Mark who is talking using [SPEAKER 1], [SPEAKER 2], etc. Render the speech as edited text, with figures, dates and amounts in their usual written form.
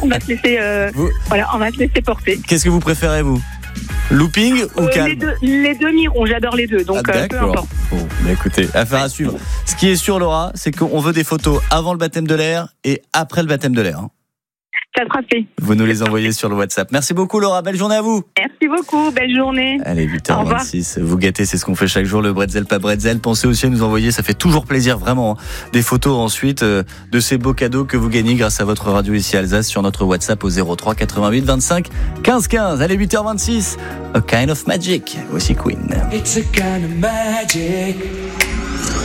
[SPEAKER 1] on va se laisser, on va se laisser porter.
[SPEAKER 2] Qu'est-ce que vous préférez, vous ? Looping ou calme ?
[SPEAKER 1] Les deux m'iront, j'adore les deux, donc peu importe.
[SPEAKER 2] Bon, mais écoutez, affaire à suivre. Ce qui est sûr, Laura, c'est qu'on veut des photos avant le baptême de l'air et après le baptême de l'air.
[SPEAKER 1] Ça sera fait.
[SPEAKER 2] Vous nous les envoyez sur le WhatsApp. Merci beaucoup, Laura. Belle journée à vous.
[SPEAKER 1] Merci beaucoup. Belle journée.
[SPEAKER 2] Allez, 8h26. Vous gâtez, c'est ce qu'on fait chaque jour. Le bretzel, pas bretzel. Pensez aussi à nous envoyer, ça fait toujours plaisir, vraiment, des photos ensuite de ces beaux cadeaux que vous gagnez grâce à votre radio ici Alsace sur notre WhatsApp au 03 88 25 15 15. Allez, 8h26. A Kind of Magic. Voici Queen.
[SPEAKER 3] It's a kind of magic.